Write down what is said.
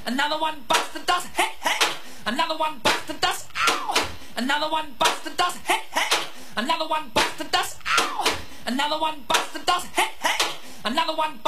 Another one bites the dust, hey, hey. Another one bites the dust, ow. Another one bites the dust, hey, hey. Another one bites the dust, ow. Another one bites the dust, hey, hey. Another one bites